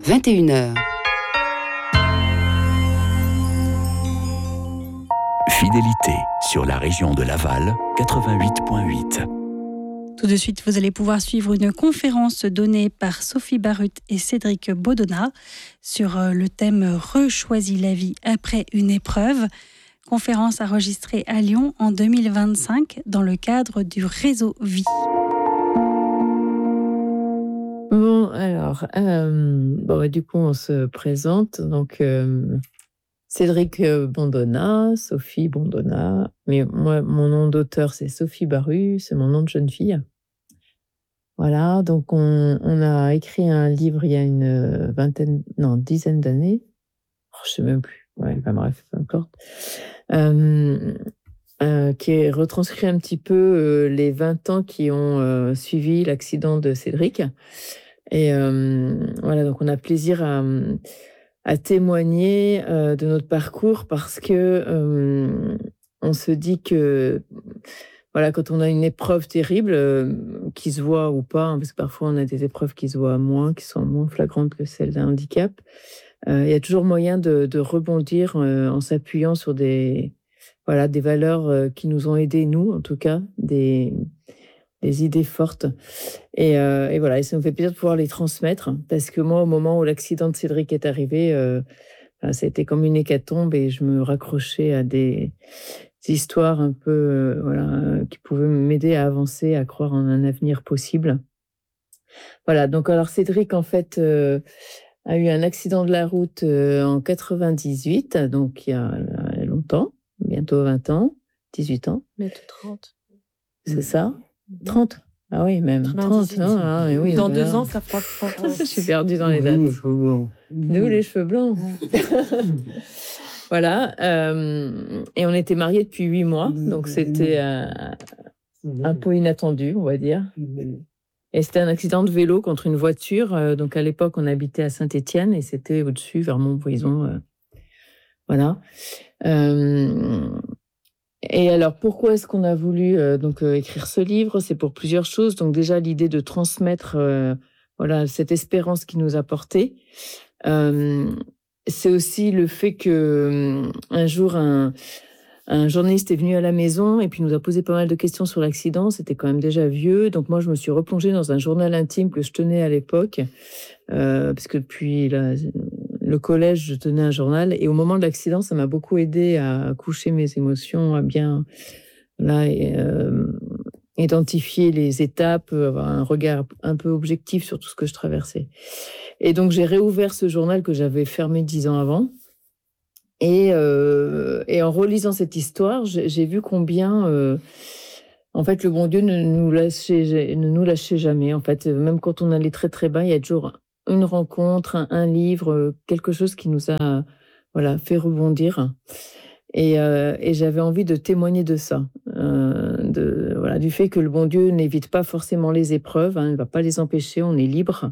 21h. Fidélité sur la région de Laval, 88.8. Tout de suite, vous allez pouvoir suivre une conférence donnée par Sophie Barut et Cédric Baudonat sur le thème « Rechoisis la vie après une épreuve ». Conférence enregistrée à Lyon en 2025 dans le cadre du réseau Vie. Bon, alors, du coup, on se présente. Donc, Cédric Baudonat, Sophie Baudonat. Mais moi, mon nom d'auteur, c'est Sophie Barut, c'est mon nom de jeune fille. Voilà, donc on a écrit un livre il y a une dizaine d'années. Je sais même plus. Ouais, bref, peu importe. Qui est retranscrit un petit peu les 20 ans qui ont suivi l'accident de Cédric. Et voilà, donc on a plaisir à témoigner de notre parcours parce que on se dit que voilà, quand on a une épreuve terrible qui se voit ou pas, parce que parfois on a des épreuves qui se voient moins, qui sont moins flagrantes que celles d'un handicap, il y a toujours moyen de rebondir en s'appuyant sur des valeurs qui nous ont aidés, nous en tout cas, des idées fortes. Et voilà, et ça me fait plaisir de pouvoir les transmettre, parce que moi, au moment où l'accident de Cédric est arrivé, ça a été comme une hécatombe et je me raccrochais à des histoires un peu qui pouvaient m'aider à avancer, à croire en un avenir possible. Voilà, donc alors Cédric, en fait, a eu un accident de la route en 98, donc il y a longtemps, bientôt 20 ans, 18 ans. Bientôt 30. C'est ça 30. Ah oui, même 30. Oui, dans 2 ans, ça fera 30 ans. Je suis perdue dans les dates. Nous, les cheveux blancs. Voilà. Et on était mariés depuis 8 mois, donc c'était un peu inattendu, on va dire. Et c'était un accident de vélo contre une voiture. Donc à l'époque, on habitait à Saint-Étienne et c'était au-dessus, vers Montbrison. Voilà. Et alors, pourquoi est-ce qu'on a voulu écrire ce livre ? C'est pour plusieurs choses. Donc déjà, l'idée de transmettre cette espérance qu'il nous a portée. C'est aussi le fait que un jour, un journaliste est venu à la maison et puis nous a posé pas mal de questions sur l'accident. C'était quand même déjà vieux. Donc moi, je me suis replongée dans un journal intime que je tenais à l'époque, parce que depuis le collège, je tenais un journal. Et au moment de l'accident, ça m'a beaucoup aidé à coucher mes émotions, à bien identifier les étapes, avoir un regard un peu objectif sur tout ce que je traversais. Et donc, j'ai réouvert ce journal que j'avais fermé 10 ans avant. Et en relisant cette histoire, j'ai vu combien, en fait, le bon Dieu ne nous lâchait jamais. En fait, même quand on allait très très bas, il y a toujours une rencontre, un livre, quelque chose qui nous a fait rebondir. Et j'avais envie de témoigner de ça, du fait que le bon Dieu n'évite pas forcément les épreuves, il ne va pas les empêcher, on est libre,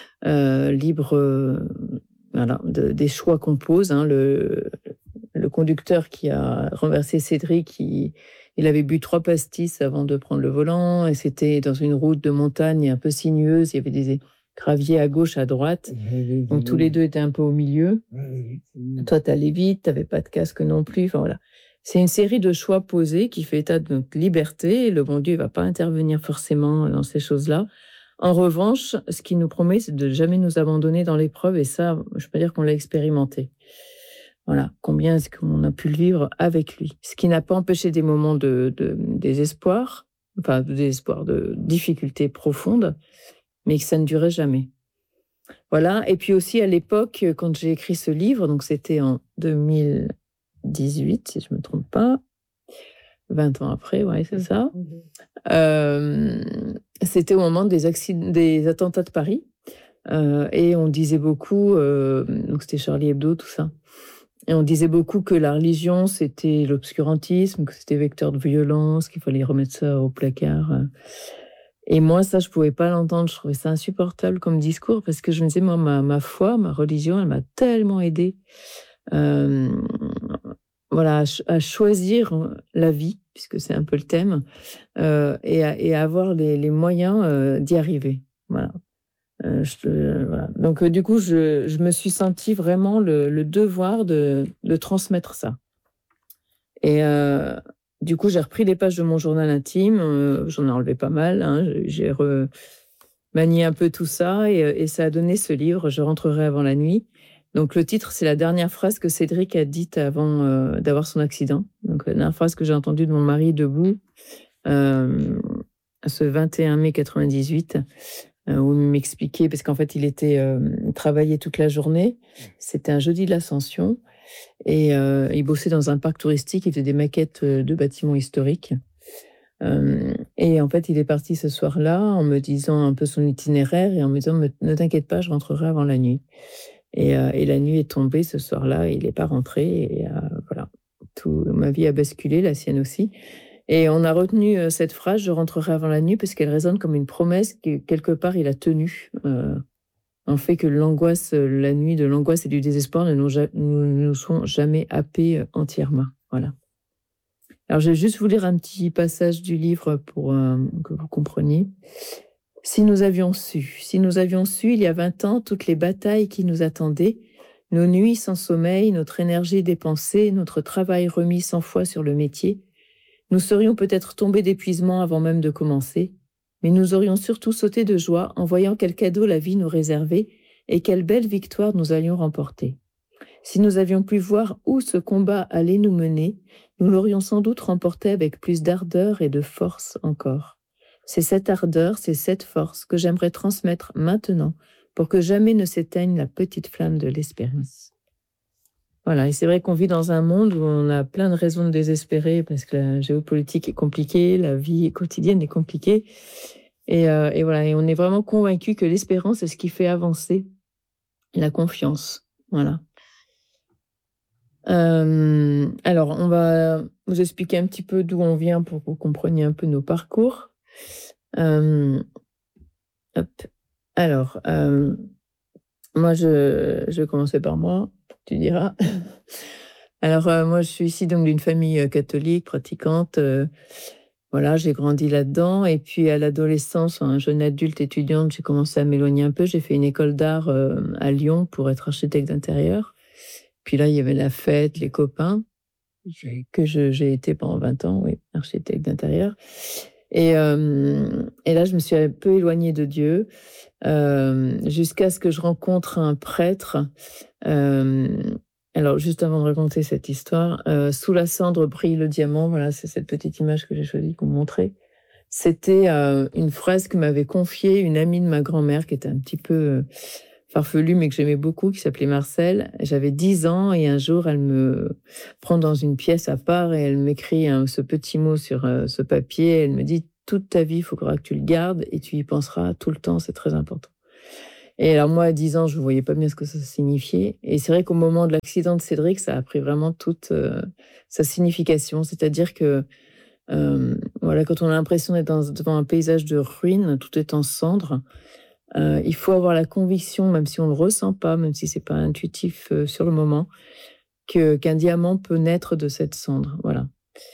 des choix qu'on pose. Le conducteur qui a renversé Cédric, il avait bu 3 pastis avant de prendre le volant, et c'était dans une route de montagne un peu sinueuse, il y avait des graviers à gauche, à droite, donc tous les deux étaient un peu au milieu. Toi, t'allais vite, t'avais pas de casque non plus, voilà. C'est une série de choix posés qui fait état de notre liberté, et le bon Dieu ne va pas intervenir forcément dans ces choses-là. En revanche, ce qu'il nous promet, c'est de jamais nous abandonner dans l'épreuve, et ça, je peux dire qu'on l'a expérimenté. Voilà, combien est-ce qu'on a pu le vivre avec lui. Ce qui n'a pas empêché des moments de désespoir, de difficultés profondes, mais que ça ne durait jamais. Voilà, et puis aussi à l'époque, quand j'ai écrit ce livre, donc c'était en 2018, si je ne me trompe pas, 20 ans après, ouais, c'est ça. C'était au moment des attentats de Paris, et on disait beaucoup, donc c'était Charlie Hebdo, tout ça, et on disait beaucoup que la religion, c'était l'obscurantisme, que c'était vecteur de violence, qu'il fallait remettre ça au placard. Et moi, ça, je ne pouvais pas l'entendre, je trouvais ça insupportable comme discours, parce que je me disais, moi, ma foi, ma religion, elle m'a tellement aidée à choisir la vie, puisque c'est un peu le thème, et à avoir les moyens d'y arriver. Voilà. Voilà. Donc, du coup, je me suis sentie vraiment le devoir de transmettre ça. Et du coup, j'ai repris les pages de mon journal intime. J'en ai enlevé pas mal. Hein, j'ai remanié un peu tout ça et ça a donné ce livre, Je rentrerai avant la nuit. Donc, le titre, c'est la dernière phrase que Cédric a dite avant d'avoir son accident. Donc, la dernière phrase que j'ai entendue de mon mari debout ce 21 mai 98. Où il m'expliquait, parce qu'en fait, il travaillait toute la journée. C'était un jeudi de l'Ascension. Et il bossait dans un parc touristique. Il faisait des maquettes de bâtiments historiques. Et en fait, il est parti ce soir-là en me disant un peu son itinéraire et en me disant « Ne t'inquiète pas, je rentrerai avant la nuit ». Et la nuit est tombée ce soir-là. Il n'est pas rentré. Et voilà, ma vie a basculé, la sienne aussi. Et on a retenu cette phrase « Je rentrerai avant la nuit » parce qu'elle résonne comme une promesse que quelque part il a tenue. En fait que l'angoisse, la nuit de l'angoisse et du désespoir ne nous sont jamais happés entièrement. Voilà. Alors je vais juste vous lire un petit passage du livre pour que vous compreniez. Si nous avions su, il y a 20 ans, toutes les batailles qui nous attendaient, nos nuits sans sommeil, notre énergie dépensée, notre travail remis 100 fois sur le métier, nous serions peut-être tombés d'épuisement avant même de commencer, mais nous aurions surtout sauté de joie en voyant quel cadeau la vie nous réservait et quelle belle victoire nous allions remporter. Si nous avions pu voir où ce combat allait nous mener, nous l'aurions sans doute remporté avec plus d'ardeur et de force encore. C'est cette ardeur, c'est cette force que j'aimerais transmettre maintenant pour que jamais ne s'éteigne la petite flamme de l'espérance. Voilà, et c'est vrai qu'on vit dans un monde où on a plein de raisons de désespérer parce que la géopolitique est compliquée, la vie quotidienne est compliquée. Et voilà, et on est vraiment convaincu que l'espérance, c'est ce qui fait avancer la confiance. Voilà. Alors, on va vous expliquer un petit peu d'où on vient pour que vous compreniez un peu nos parcours. Alors, moi, je vais commencer par moi. Tu diras. Alors, moi, je suis ici donc d'une famille catholique, pratiquante. Voilà, j'ai grandi là-dedans. Et puis, à l'adolescence, un jeune adulte étudiante, j'ai commencé à m'éloigner un peu. J'ai fait une école d'art à Lyon pour être architecte d'intérieur. Puis là, il y avait la fête, les copains, que j'ai été pendant 20 ans, oui, architecte d'intérieur. Et là, je me suis un peu éloignée de Dieu jusqu'à ce que je rencontre un prêtre. Alors, juste avant de raconter cette histoire, sous la cendre brille le diamant. Voilà, c'est cette petite image que j'ai choisi pour vous montrer. C'était une phrase que m'avait confiée une amie de ma grand-mère qui était un petit peu farfelue, mais que j'aimais beaucoup, qui s'appelait Marcel. J'avais 10 ans et un jour, elle me prend dans une pièce à part et elle m'écrit ce petit mot sur ce papier. Elle me dit « Toute ta vie, il faudra que tu le gardes et tu y penseras tout le temps, c'est très important ». Et alors moi, à 10 ans, je ne voyais pas bien ce que ça signifiait. Et c'est vrai qu'au moment de l'accident de Cédric, ça a pris vraiment toute sa signification. C'est-à-dire que voilà, quand on a l'impression d'être devant un paysage de ruines, tout est en cendres, il faut avoir la conviction, même si on ne le ressent pas, même si ce n'est pas intuitif sur le moment, qu'un diamant peut naître de cette cendre. Voilà.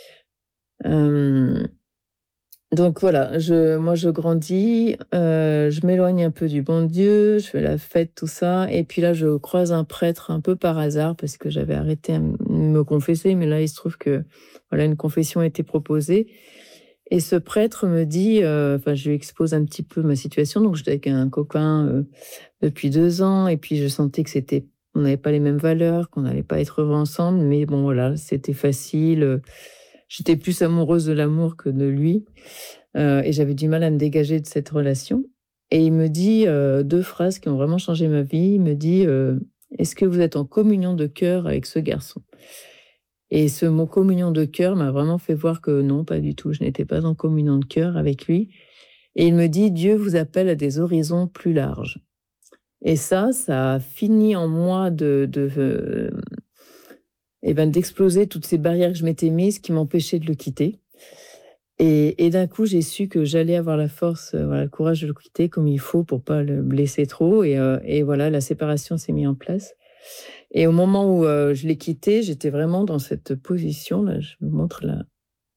Donc voilà, moi je grandis, je m'éloigne un peu du bon Dieu, je fais la fête, tout ça, et puis là je croise un prêtre un peu par hasard parce que j'avais arrêté de me confesser, mais là il se trouve que voilà, une confession a été proposée, et ce prêtre me dit, je lui expose un petit peu ma situation, donc j'étais avec un copain depuis 2 ans, et puis je sentais que on n'avait pas les mêmes valeurs, qu'on n'allait pas être heureux ensemble, mais bon voilà, c'était facile. J'étais plus amoureuse de l'amour que de lui et j'avais du mal à me dégager de cette relation. Et il me dit 2 phrases qui ont vraiment changé ma vie. Il me dit « Est-ce que vous êtes en communion de cœur avec ce garçon ?» Et ce mot « communion de cœur » m'a vraiment fait voir que non, pas du tout. Je n'étais pas en communion de cœur avec lui. Et il me dit « Dieu vous appelle à des horizons plus larges ». Et ça a fini en moi d'exploser toutes ces barrières que je m'étais mises qui m'empêchaient de le quitter. Et d'un coup, j'ai su que j'allais avoir la force, le courage de le quitter comme il faut pour pas le blesser trop. Et voilà, la séparation s'est mise en place. Et au moment où je l'ai quitté, j'étais vraiment dans cette position, là, je vous montre là.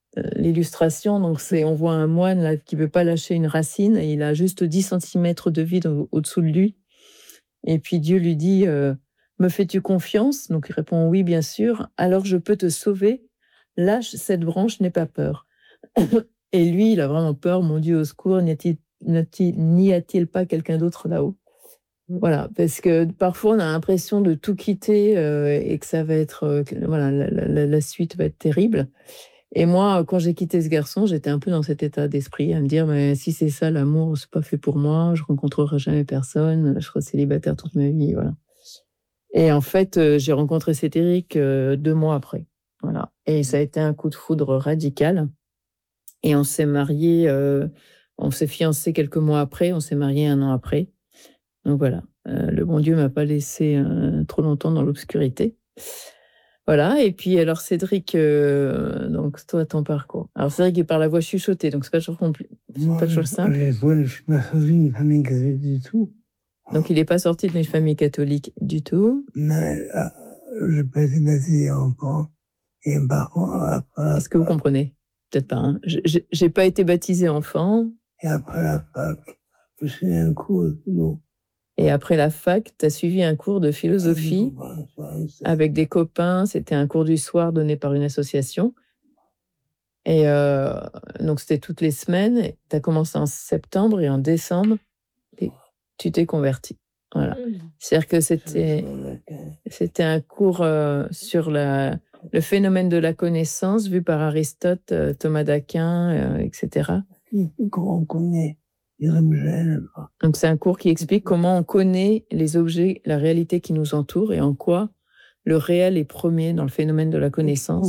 l'illustration. Donc, on voit un moine là, qui ne veut pas lâcher une racine et il a juste 10 centimètres de vide au-dessous de lui. Et puis Dieu lui dit me fais-tu confiance? Donc il répond oui, bien sûr. Alors je peux te sauver. Lâche cette branche, n'aie pas peur. Et lui, il a vraiment peur. Mon Dieu, au secours, n'y a-t-il pas quelqu'un d'autre là-haut? Voilà, parce que parfois on a l'impression de tout quitter et que ça va être, voilà, la suite va être terrible. Et moi, quand j'ai quitté ce garçon, j'étais un peu dans cet état d'esprit, à me dire, mais si c'est ça l'amour, c'est pas fait pour moi, je rencontrerai jamais personne, je serai célibataire toute ma vie, voilà. Et en fait, j'ai rencontré Cédric 2 mois après, voilà. Et ça a été un coup de foudre radical. Et on s'est mariés, on s'est fiancés quelques mois après, on s'est mariés 1 an après. Donc voilà, le bon Dieu m'a pas laissé trop longtemps dans l'obscurité. Voilà, et puis alors Cédric, donc toi, ton parcours. Alors Cédric est par la voix chuchotée, donc c'est pas toujours pas toujours simple. Je suis pas sorti d'une famille catholique du tout. Donc il n'est pas sorti d'une famille catholique du tout. Mais je n'ai pas été baptisé enfant. Et par contre, Est-ce que vous comprenez? Peut-être pas. Hein. J'ai pas été baptisé enfant. Et après la fac, je suis un cours de philo. Et après la fac, tu as suivi un cours de philosophie avec des copains. C'était un cours du soir donné par une association. Et donc, c'était toutes les semaines. Tu as commencé en septembre et en décembre, tu t'es converti. Voilà. C'est-à-dire que c'était un cours sur le phénomène de la connaissance vu par Aristote, Thomas d'Aquin, etc. Qu'on connaît. Donc, c'est un cours qui explique comment on connaît les objets, la réalité qui nous entoure et en quoi le réel est premier dans le phénomène de la connaissance.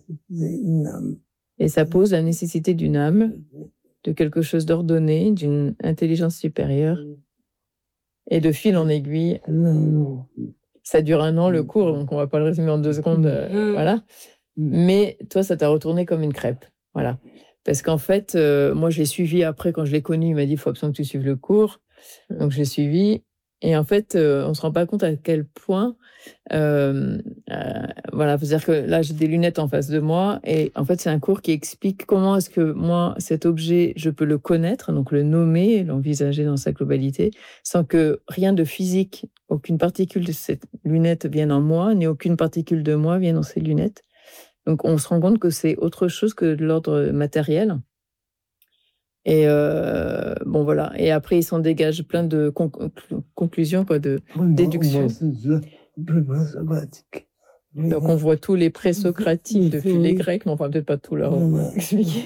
Et ça pose la nécessité d'une âme, de quelque chose d'ordonné, d'une intelligence supérieure. Et de fil en aiguille, ça dure 1 an le cours, donc on ne va pas le résumer en 2 secondes, voilà. Mais toi, ça t'a retourné comme une crêpe, voilà. Parce qu'en fait, moi, je l'ai suivi après, quand je l'ai connu, il m'a dit, il faut absolument que tu suives le cours. Donc, je l'ai suivi. Et en fait, on ne se rend pas compte à quel point... voilà, c'est-à-dire que là, j'ai des lunettes en face de moi. Et en fait, c'est un cours qui explique comment est-ce que moi, cet objet, je peux le connaître, donc le nommer, l'envisager dans sa globalité, sans que rien de physique, aucune particule de cette lunette vienne en moi, ni aucune particule de moi vienne dans ces lunettes. Donc, on se rend compte que c'est autre chose que de l'ordre matériel. Et bon, voilà. Et après, il s'en dégage plein de conclusions, quoi, de déductions. Donc, on voit tous les présocratiques depuis les Grecs, mais on ne va peut-être pas tout leur expliquer.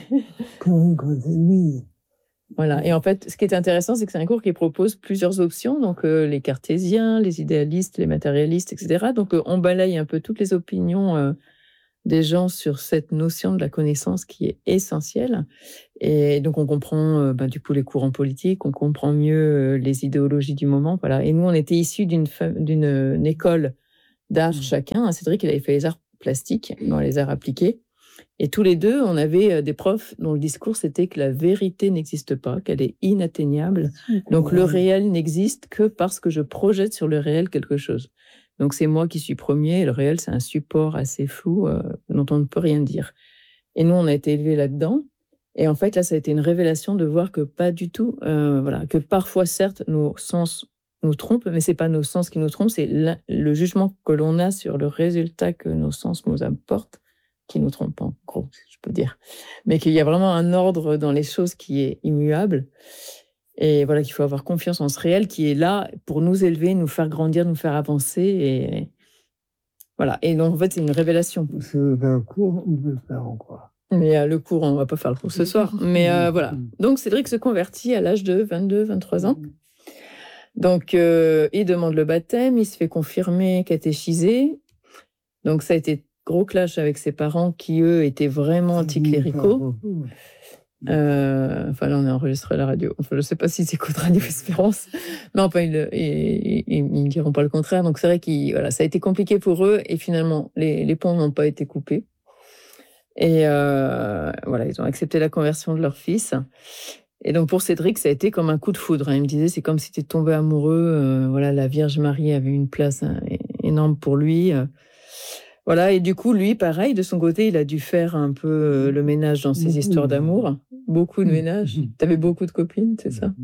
Voilà. Et en fait, ce qui est intéressant, c'est que c'est un cours qui propose plusieurs options. Donc, les cartésiens, les idéalistes, les matérialistes, etc. Donc, on balaye un peu toutes les opinions des gens sur cette notion de la connaissance qui est essentielle. Et donc, on comprend du coup les courants politiques, on comprend mieux les idéologies du moment. Voilà. Et nous, on était issus d'une école d'art chacun. Cédric, il avait fait les arts plastiques, dans les arts appliqués. Et tous les deux, on avait des profs dont le discours, c'était que la vérité n'existe pas, qu'elle est inatteignable. Donc, le réel n'existe que parce que je projette sur le réel quelque chose. Donc, c'est moi qui suis premier, et le réel, c'est un support assez flou dont on ne peut rien dire. Et nous, on a été élevés là-dedans. Et en fait, là, ça a été une révélation de voir que pas du tout, voilà, que parfois, certes, nos sens nous trompent, mais c'est pas nos sens qui nous trompent, c'est le jugement que l'on a sur le résultat que nos sens nous apportent qui nous trompe, en gros, je peux dire. Mais qu'il y a vraiment un ordre dans les choses qui est immuable. Et voilà, qu'il faut avoir confiance en ce réel qui est là pour nous élever, nous faire grandir, nous faire avancer. Et voilà. Et donc, en fait, c'est une révélation. C'est un cours, on peut le faire encore. Mais le cours, on ne va pas faire le cours ce soir. Mais voilà. Donc, Cédric se convertit à l'âge de 22, 23 ans. Donc, il demande le baptême, il se fait confirmer, catéchiser. Donc, ça a été gros clash avec ses parents qui, eux, étaient vraiment anticléricaux. Enfin, là, on est enregistré à la radio. Enfin, je ne sais pas s'ils écoutent Radio Espérance. Mais enfin, ils ne diront pas le contraire. Donc, c'est vrai que voilà, ça a été compliqué pour eux. Et finalement, les ponts n'ont pas été coupés. Et voilà, ils ont accepté la conversion de leur fils. Et donc, pour Cédric, ça a été comme un coup de foudre. Il me disait, c'est comme si tu étais tombé amoureux. Voilà, la Vierge Marie avait une place énorme pour lui. Voilà, et du coup, lui, pareil, de son côté, il a dû faire un peu le ménage dans ses histoires d'amour. Beaucoup de ménage. T'avais beaucoup de copines, c'est ça?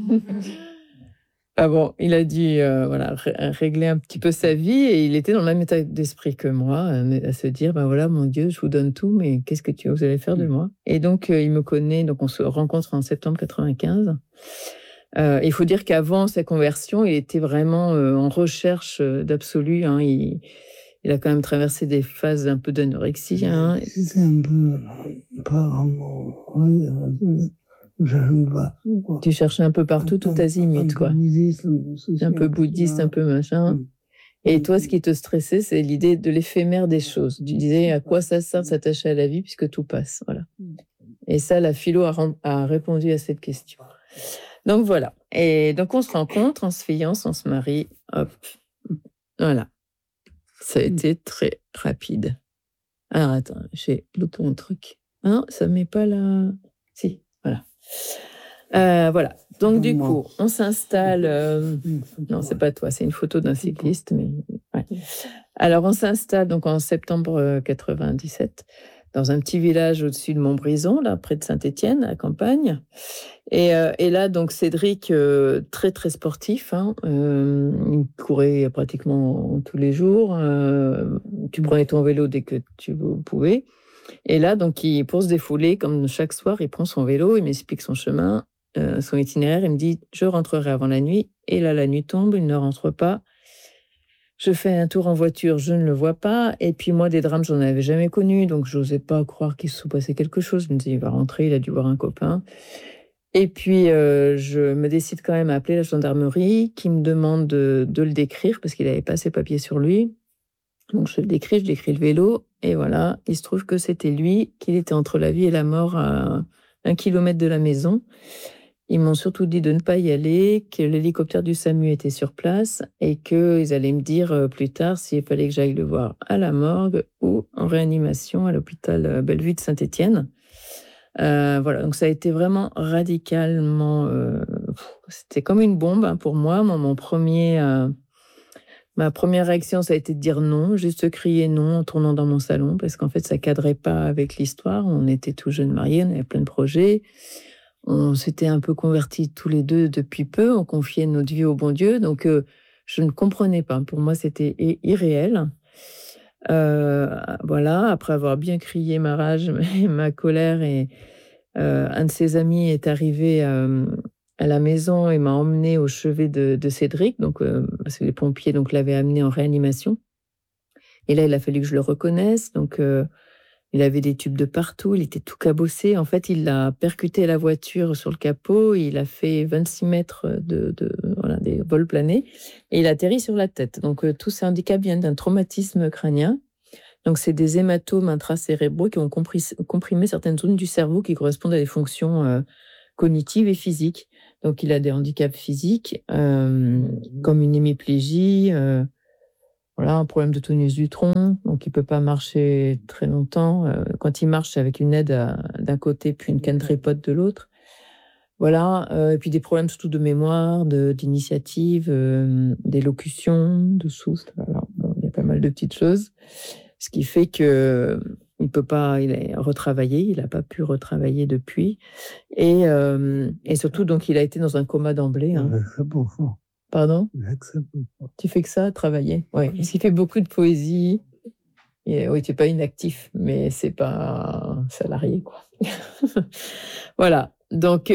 Ah bon, il a dû régler un petit peu sa vie et il était dans le même état d'esprit que moi, à se dire, ben voilà, mon Dieu, je vous donne tout, mais qu'est-ce que vous allez faire de moi? Et donc, il me connaît, donc on se rencontre en septembre 95. Il faut dire qu'avant sa conversion, il était vraiment en recherche d'absolu. Hein. Il a quand même traversé des phases un peu d'anorexie. Hein. C'était un peu, pas vraiment, j'arrive pas. Tu cherchais un peu partout, tout azimut, quoi. Un peu bouddhiste, un peu machin. Et toi, ce qui te stressait, c'est l'idée de l'éphémère des choses. Tu disais, à quoi ça sert de s'attacher à la vie puisque tout passe, voilà. Et ça, la philo a répondu à cette question. Donc voilà. Et donc on se rencontre, on se fiance, on se marie, hop. Voilà. Ça a été très rapide. Alors attends, j'ai loupé un truc. Non, ça ne met pas là. Si, voilà. Voilà. Donc du coup, on s'installe. Non, c'est pas toi, c'est une photo d'un cycliste, mais ouais. Alors on s'installe donc en septembre 97 dans un petit village au-dessus de Montbrison, là près de Saint-Étienne, à la campagne. Et là, donc Cédric, très très sportif, hein, il courait pratiquement tous les jours. Tu prenais ton vélo dès que tu pouvais. Et là, donc, pour se défouler, comme chaque soir, il prend son vélo, il m'explique son chemin, son itinéraire. Il me dit, je rentrerai avant la nuit. Et là, la nuit tombe, il ne rentre pas. Je fais un tour en voiture, je ne le vois pas. Et puis moi, des drames, j'en avais jamais connu, donc je n'osais pas croire qu'il se soit passé quelque chose. Je me disais, il va rentrer, il a dû voir un copain. Et puis, je me décide quand même à appeler la gendarmerie, qui me demande de le décrire, parce qu'il n'avait pas ses papiers sur lui. Donc, je le décris, je décris le vélo, et voilà, il se trouve que c'était lui, qu'il était entre la vie et la mort à 1 kilomètre de la maison. Ils m'ont surtout dit de ne pas y aller, que l'hélicoptère du SAMU était sur place, et qu'ils allaient me dire plus tard s'il fallait que j'aille le voir à la morgue ou en réanimation à l'hôpital Bellevue de Saint-Étienne. Voilà, donc ça a été vraiment radicalement... c'était comme une bombe hein, pour moi. Ma première réaction, ça a été de dire non, juste crier non en tournant dans mon salon, parce qu'en fait, ça cadrait pas avec l'histoire. On était tout jeunes mariés, on avait plein de projets. On s'était un peu convertis tous les deux depuis peu, on confiait notre vie au bon Dieu. Donc, je ne comprenais pas. Pour moi, c'était irréel. Voilà, après avoir bien crié ma rage et ma colère, et un de ses amis est arrivé à la maison et m'a emmené au chevet de Cédric, donc, parce que les pompiers donc, l'avaient amené en réanimation. Et là, il a fallu que je le reconnaisse. Donc, il avait des tubes de partout, il était tout cabossé. En fait, il a percuté la voiture sur le capot, il a fait 26 mètres des vols planés, et il a atterri sur la tête. Donc, tous ces handicaps viennent d'un traumatisme crânien. Donc, c'est des hématomes intracérébraux qui ont comprimé certaines zones du cerveau qui correspondent à des fonctions cognitives et physiques. Donc, il a des handicaps physiques, comme une hémiplégie, voilà, un problème de tonus du tronc, donc il ne peut pas marcher très longtemps. Quand il marche, c'est avec une aide d'un côté, puis une canne trépote de l'autre. Voilà, et puis des problèmes surtout de mémoire, d'initiative, d'élocution, de souffle. Voilà. Bon, il y a pas mal de petites choses. Ce qui fait que il est retravaillé, il n'a pas pu retravailler depuis. Et surtout, donc, il a été dans un coma d'emblée. Hein. Pardon ? Tu fais que ça, travailler. Oui, parce qu'il fait beaucoup de poésie. Et, oui, tu n'es pas inactif, mais c'est pas un salarié, quoi. Voilà. Donc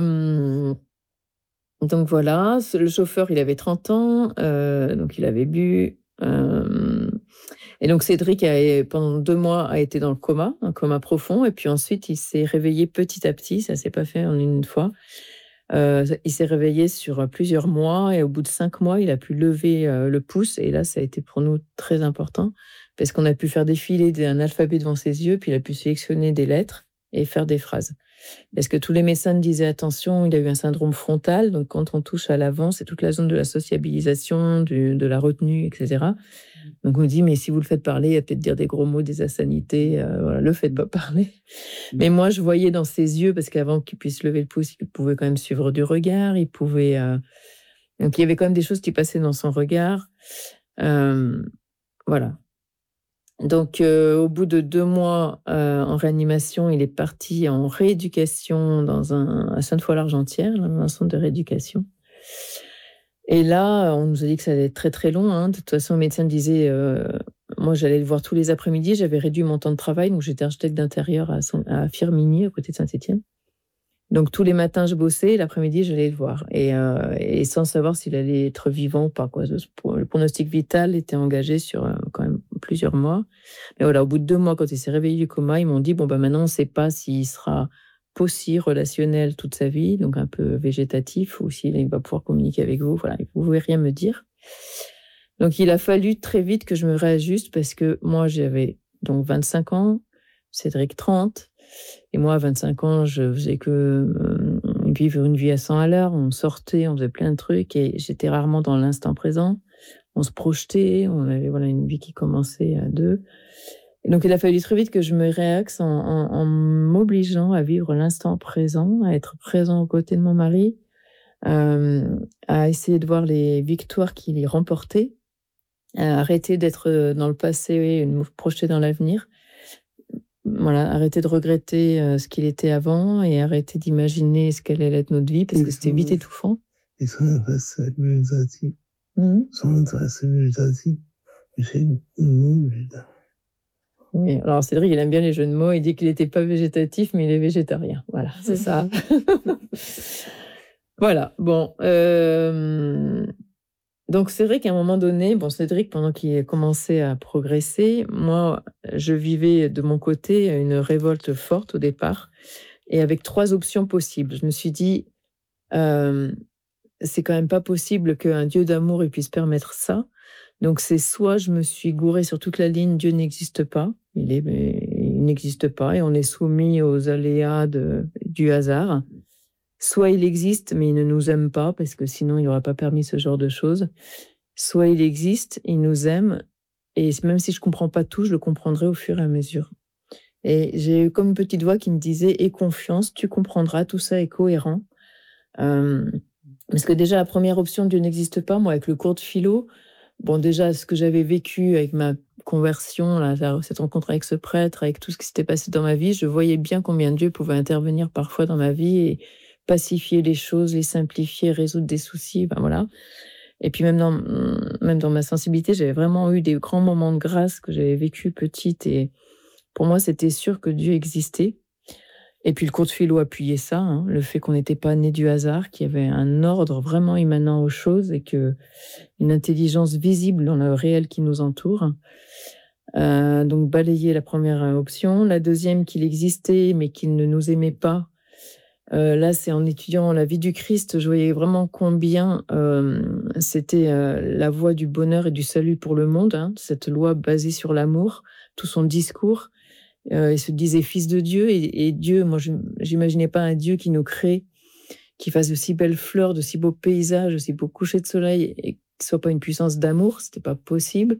voilà, le chauffeur, il avait 30 ans, donc il avait bu. Et donc Cédric, pendant 2 mois, a été dans le coma, un coma profond. Et puis ensuite, il s'est réveillé petit à petit. Ça ne s'est pas fait en une fois. Il s'est réveillé sur plusieurs mois et au bout de 5 mois, il a pu lever le pouce. Et là, ça a été pour nous très important parce qu'on a pu faire défiler un alphabet devant ses yeux, puis il a pu sélectionner des lettres et faire des phrases. Parce que tous les médecins disaient attention, il a eu un syndrome frontal. Donc, quand on touche à l'avant, c'est toute la zone de la sociabilisation, de la retenue, etc. Donc, on me dit, mais si vous le faites parler, il va peut-être dire des gros mots, des insanités. Voilà, le faites pas parler. Mais moi, je voyais dans ses yeux, parce qu'avant qu'il puisse lever le pouce, il pouvait quand même suivre du regard. Il pouvait. Donc, il y avait quand même des choses qui passaient dans son regard. Voilà. Donc, au bout de 2 mois en réanimation, il est parti en rééducation à Sainte-Foy-l'Argentière, dans un centre de rééducation. Et là, on nous a dit que ça allait être très, très long. Hein. De toute façon, le médecin me disait, moi, j'allais le voir tous les après-midi. J'avais réduit mon temps de travail, donc j'étais architecte d'intérieur à Firminy, à côté de Saint-Étienne. Donc, tous les matins, je bossais, l'après-midi, j'allais le voir. Et sans savoir s'il allait être vivant ou pas, quoi. Le pronostic vital était engagé sur quand même plusieurs mois. Mais voilà, au bout de 2 mois, quand il s'est réveillé du coma, ils m'ont dit, maintenant, on ne sait pas s'il sera possible, relationnel toute sa vie, donc un peu végétatif, ou s'il va pouvoir communiquer avec vous. Voilà, vous ne pouvez rien me dire. Donc, il a fallu très vite que je me réajuste parce que moi, j'avais donc 25 ans, Cédric 30. Et moi, à 25 ans, je faisais que vivre une vie à 100 à l'heure. On sortait, on faisait plein de trucs et j'étais rarement dans l'instant présent. On se projetait, on avait une vie qui commençait à 2. Et donc, il a fallu très vite que je me réaxe en m'obligeant à vivre l'instant présent, à être présent aux côtés de mon mari, à essayer de voir les victoires qu'il remportait, à arrêter d'être dans le passé et de me projeter dans l'avenir. Voilà, arrêter de regretter ce qu'il était avant et arrêter d'imaginer ce qu'allait être notre vie parce que c'était vite étouffant. Et son responsabilité. Oui, alors Cédric, il aime bien les jeux de mots. Il dit qu'il n'était pas végétatif, mais il est végétarien. Voilà, c'est ça. Voilà, bon. Donc, c'est vrai qu'à un moment donné, Cédric, pendant qu'il commençait à progresser, moi, je vivais de mon côté une révolte forte au départ, et avec 3 options possibles. Je me suis dit, c'est quand même pas possible qu'un Dieu d'amour il puisse permettre ça. Donc, c'est soit je me suis gourée sur toute la ligne, Dieu n'existe pas, il n'existe pas, et on est soumis aux aléas du hasard. Soit il existe, mais il ne nous aime pas, parce que sinon, il n'aurait pas permis ce genre de choses. Soit il existe, il nous aime, et même si je ne comprends pas tout, je le comprendrai au fur et à mesure. Et j'ai eu comme une petite voix qui me disait « Aie confiance, tu comprendras, tout ça est cohérent. » Parce que déjà, la première option, Dieu n'existe pas, moi, avec le cours de philo, déjà, ce que j'avais vécu avec ma conversion, là, cette rencontre avec ce prêtre, avec tout ce qui s'était passé dans ma vie, je voyais bien combien Dieu pouvait intervenir parfois dans ma vie et pacifier les choses, les simplifier, résoudre des soucis, voilà. Et puis même dans ma sensibilité, j'avais vraiment eu des grands moments de grâce que j'avais vécu petite, et pour moi, c'était sûr que Dieu existait. Et puis le cours de philo appuyait ça, le fait qu'on n'était pas né du hasard, qu'il y avait un ordre vraiment immanent aux choses et une intelligence visible dans le réel qui nous entoure. Donc balayer la première option. La deuxième, qu'il existait mais qu'il ne nous aimait pas. Là, c'est en étudiant la vie du Christ, je voyais vraiment combien c'était la voie du bonheur et du salut pour le monde, cette loi basée sur l'amour, tout son discours. Il se disait fils de Dieu, et Dieu, moi, je n'imaginais pas un Dieu qui nous crée, qui fasse de si belles fleurs, de si beaux paysages, de si beaux couchers de soleil, et qui ne soit pas une puissance d'amour, ce n'était pas possible.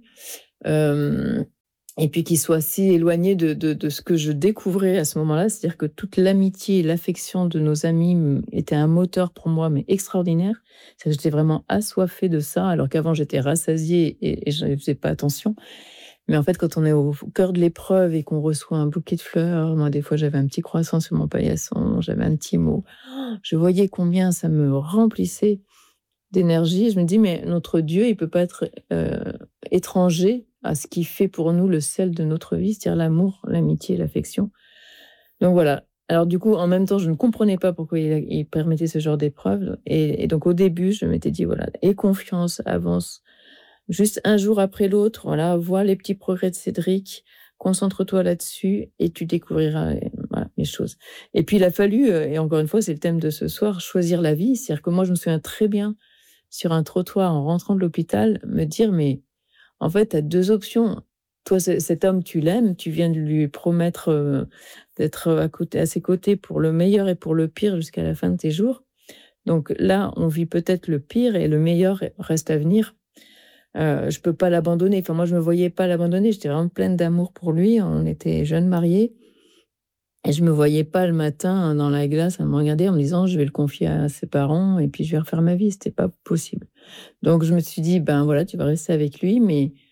Et puis qu'il soit si éloigné de ce que je découvrais à ce moment-là, c'est-à-dire que toute l'amitié et l'affection de nos amis était un moteur pour moi, mais extraordinaire. J'étais vraiment assoiffée de ça, alors qu'avant j'étais rassasiée et je ne faisais pas attention. Mais en fait, quand on est au cœur de l'épreuve et qu'on reçoit un bouquet de fleurs, moi des fois j'avais un petit croissant sur mon paillasson, j'avais un petit mot, je voyais combien ça me remplissait d'énergie. Je me dis, mais notre Dieu, il ne peut pas être étranger à ce qui fait pour nous le sel de notre vie, c'est-à-dire l'amour, l'amitié, l'affection. Donc voilà. Alors du coup, en même temps, je ne comprenais pas pourquoi il permettait ce genre d'épreuve. Et donc au début, je m'étais dit, voilà, aie confiance, avance. Juste un jour après l'autre, voilà, vois les petits progrès de Cédric, concentre-toi là-dessus et tu découvriras les choses. Et puis il a fallu, et encore une fois, c'est le thème de ce soir, choisir la vie. C'est-à-dire que moi, je me souviens très bien, sur un trottoir en rentrant de l'hôpital, me dire, mais en fait, tu as 2 options. Toi, cet homme, tu l'aimes, tu viens de lui promettre d'être à ses côtés pour le meilleur et pour le pire jusqu'à la fin de tes jours. Donc là, on vit peut-être le pire et le meilleur reste à venir. Je peux pas l'abandonner. Enfin, moi, je me voyais pas l'abandonner. J'étais vraiment pleine d'amour pour lui. On était jeunes mariés. Et je me voyais pas le matin dans la glace à me regarder en me disant je vais le confier à ses parents et puis je vais refaire ma vie. C'était pas possible. Donc je me suis dit voilà, tu vas rester avec lui, mais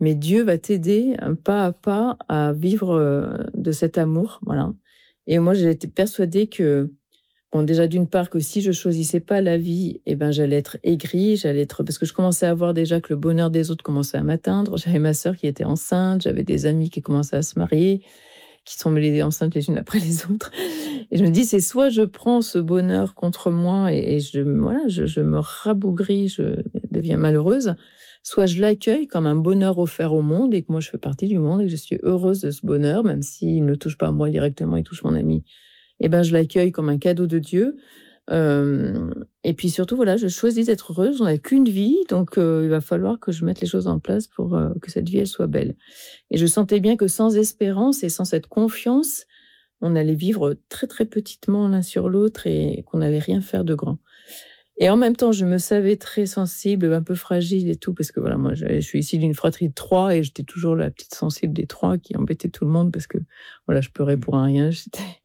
mais Dieu va t'aider pas à pas à vivre de cet amour, voilà. Et moi, j'ai été persuadée que, bon, déjà d'une part que si je choisissais pas la vie, eh ben j'allais être aigrie, parce que je commençais à voir déjà que le bonheur des autres commençait à m'atteindre. J'avais ma sœur qui était enceinte, j'avais des amis qui commençaient à se marier, qui sont enceintes les unes après les autres. Et je me dis, c'est soit je prends ce bonheur contre moi et je me rabougris, je deviens malheureuse, soit je l'accueille comme un bonheur offert au monde et que moi je fais partie du monde et que je suis heureuse de ce bonheur, même s'il ne touche pas moi directement, il touche mon ami. Et ben je l'accueille comme un cadeau de Dieu. Et puis surtout, voilà, je choisis d'être heureuse. On n'a qu'une vie, donc il va falloir que je mette les choses en place pour que cette vie elle soit belle. Et je sentais bien que sans espérance et sans cette confiance, on allait vivre très très petitement l'un sur l'autre et qu'on n'allait rien faire de grand. Et en même temps, je me savais très sensible, un peu fragile et tout, parce que voilà, moi, je suis issue d'une fratrie de 3 et j'étais toujours la petite sensible des 3 qui embêtait tout le monde parce que voilà, je pleurais pour un rien.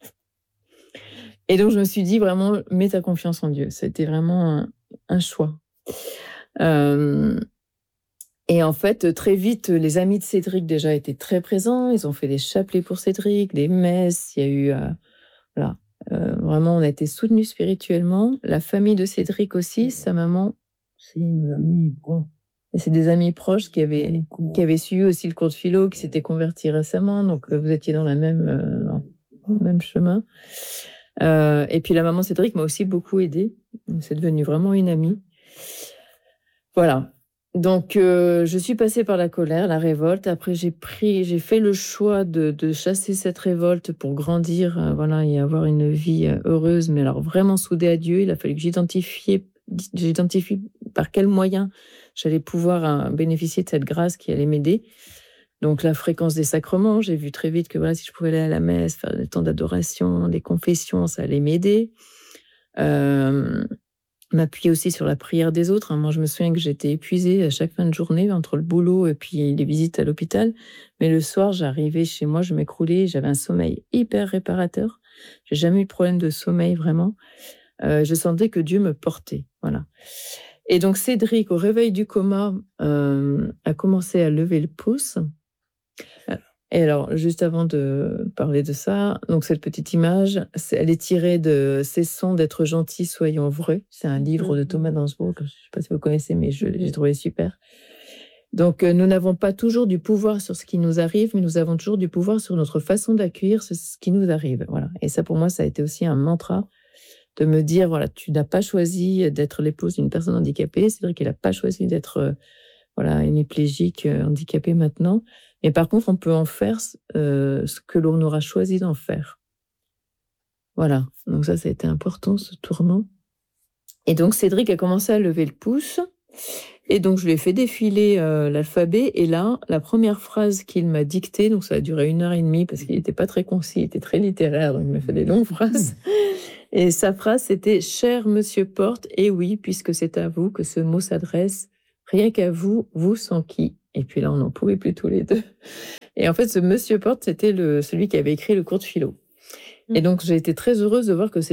Et donc, je me suis dit vraiment, mets ta confiance en Dieu. C'était vraiment un choix. Et en fait, très vite, les amis de Cédric déjà étaient très présents. Ils ont fait des chapelets pour Cédric, des messes. Il y a eu, voilà. Vraiment, on a été soutenus spirituellement. La famille de Cédric aussi, sa maman. C'est une amie, bon. Et c'est des amis proches qui avaient suivi aussi le cours de philo, qui s'étaient convertis récemment. Donc, vous étiez dans le même chemin. Et puis, la maman de Cédric m'a aussi beaucoup aidée. C'est devenu vraiment une amie. Voilà. Donc, je suis passée par la colère, la révolte. Après, j'ai fait le choix de chasser cette révolte pour grandir, voilà, et avoir une vie heureuse, mais alors vraiment soudée à Dieu. Il a fallu que j'identifie par quels moyens j'allais pouvoir bénéficier de cette grâce qui allait m'aider. Donc, la fréquence des sacrements, j'ai vu très vite que voilà, si je pouvais aller à la messe, faire des temps d'adoration, des confessions, ça allait m'aider. M'appuyer aussi sur la prière des autres. Moi, je me souviens que j'étais épuisée à chaque fin de journée entre le boulot et puis les visites à l'hôpital. Mais le soir, j'arrivais chez moi, je m'écroulais, j'avais un sommeil hyper réparateur. J'ai jamais eu de problème de sommeil, vraiment. Je sentais que Dieu me portait. Voilà. Et donc, Cédric, au réveil du coma, a commencé à lever le pouce. Et alors, juste avant de parler de ça, donc cette petite image, elle est tirée de « Cessons d'être gentils, soyons vrais ». C'est un livre de Thomas d'Ansbrook, je ne sais pas si vous connaissez, mais j'ai trouvé super. Donc, nous n'avons pas toujours du pouvoir sur ce qui nous arrive, mais nous avons toujours du pouvoir sur notre façon d'accueillir ce qui nous arrive. Voilà. Et ça, pour moi, ça a été aussi un mantra de me dire, voilà, tu n'as pas choisi d'être l'épouse d'une personne handicapée, c'est vrai qu'il n'a pas choisi d'être hémiplégique, handicapé maintenant. Mais par contre, on peut en faire ce que l'on aura choisi d'en faire. Voilà. Donc ça a été important, ce tournant. Et donc, Cédric a commencé à lever le pouce. Et donc, je lui ai fait défiler l'alphabet. Et là, la première phrase qu'il m'a dictée, donc ça a duré 1h30 parce qu'il n'était pas très concis, il était très littéraire, donc il m'a fait des longues phrases. Et sa phrase, c'était « Cher Monsieur Porte, et oui, puisque c'est à vous que ce mot s'adresse, rien qu'à vous, vous sans qui ?» Et puis là, on n'en pouvait plus tous les deux. Et en fait, ce Monsieur Porte, c'était celui qui avait écrit le cours de philo. Et donc, j'ai été très heureuse de voir que